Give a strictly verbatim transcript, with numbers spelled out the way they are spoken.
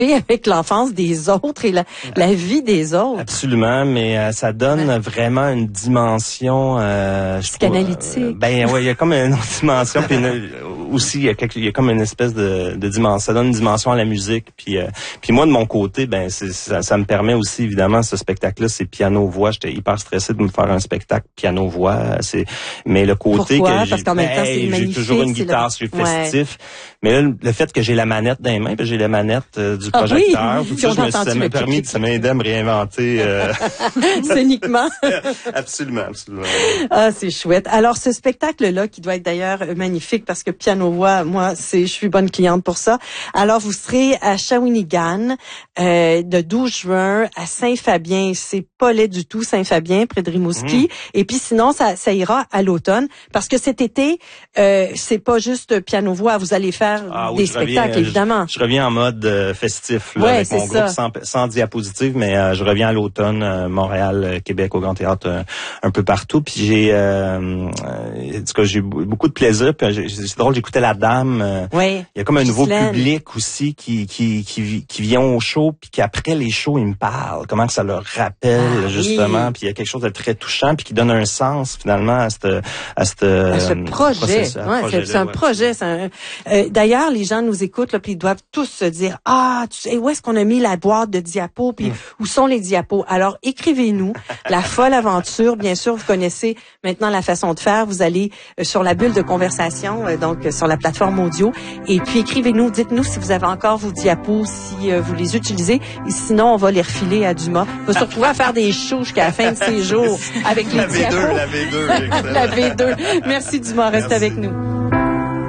avec l'enfance des autres et la, la vie des autres. Absolument, mais euh, ça donne ouais. vraiment une dimension euh, psychanalytique. Euh, ben ouais, il y a comme une autre dimension, puis une, aussi il y a quelque, il y a comme une espèce de, de dimension. Ça donne une dimension à la musique, puis euh, puis moi de mon côté, ben c'est, ça, ça me permet aussi évidemment ce spectacle-là, c'est piano voix. J'étais hyper stressé de me faire un spectacle piano voix. C'est mais le côté Pourquoi? que Parce qu'en même temps, c'est hey, j'ai toujours une guitare, je suis festif. Ouais. Mais là, le fait que j'ai la manette dans les mains, j'ai la manette euh, du projecteur, ah oui, tout ça, je me, ça m'a permis, ça m'a aidé à me réinventer euh... scéniquement. absolument, absolument. Ah, c'est chouette. Alors, ce spectacle-là, qui doit être d'ailleurs magnifique parce que piano voix, moi, c'est, je suis bonne cliente pour ça. Alors, vous serez à Shawinigan euh, de douze juin à Saint-Fabien. C'est pas laid du tout, Saint-Fabien, près de Rimouski. Mmh. Et puis sinon, ça, ça ira à l'automne parce que cet été, euh, c'est pas juste piano voix. Vous allez faire ah, oui, des spectacles, reviens, évidemment. Je, je reviens en mode euh, festif là, ouais, avec mon ça. groupe sans, sans diapositive, mais euh, je reviens à l'automne, euh, Montréal, euh, Québec, au Grand Théâtre, euh, un peu partout. Puis j'ai, euh, euh, en tout cas, j'ai eu beaucoup de plaisir. Puis j'ai, c'est drôle, j'écoutais La Dame. Euh, oui, il y a comme un nouveau Ghislaine. public aussi qui qui qui qui vient au show, puis qu'après les shows, ils me parlent. Comment que ça leur rappelle ah, justement. Oui. Puis il y a quelque chose de très touchant, puis qui donne un sens finalement à cette à cette à ce projet. Ouais, projet c'est, c'est un ouais. projet. C'est un, euh, d'ailleurs, les gens nous écoutent, là, puis ils doivent tous se dire ah, tu sais, où est-ce qu'on a mis la boîte de diapos, puis mm. où sont les diapos. Alors écrivez-nous La Folle Aventure. Bien sûr, vous connaissez maintenant la façon de faire. Vous allez euh, sur la bulle de conversation, euh, donc euh, sur la plateforme audio, et puis écrivez-nous. Dites-nous si vous avez encore vos diapos, si euh, vous les utilisez. Et sinon, on va les refiler à Dumas. On va se retrouver à faire des shows jusqu'à la fin de ces jours avec les la diapos. V deux, la V deux, la V deux. Merci Dumas, reste Merci. avec nous.